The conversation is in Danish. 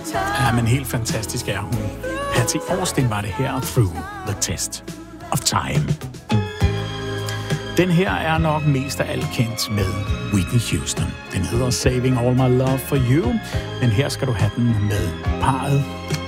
Ja, men helt fantastisk er hun. Patty Austin var det her, Through the Test of Time. Den her er nok mest af alt kendt med Whitney Houston. Den hedder Saving All My Love for You, men her skal du have den med parret